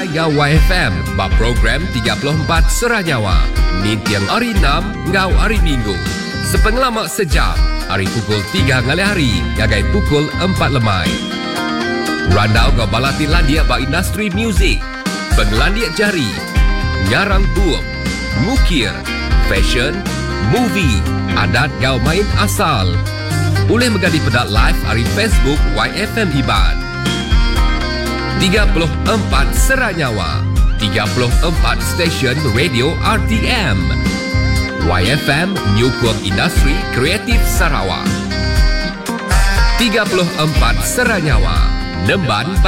ngau YFM, ba program 34 Seranyawa. Nintiang hari 6, ngau hari Minggu. Sepengelamak sejam, hari pukul 3 ngalai hari, gagai pukul 4 lemai. Randau ngau balati landia ba industri muzik, penglandia jari, ngarang buuk, mukir, fashion, movie, adat ngau main asal. Boleh menjadi pedat live hari Facebook YFM Iban. 34 Seranyawa, 34 stesen radio RTM. YFM Nyukuang Industri Kreatif Sarawak. 34 Seranyawa, Nemban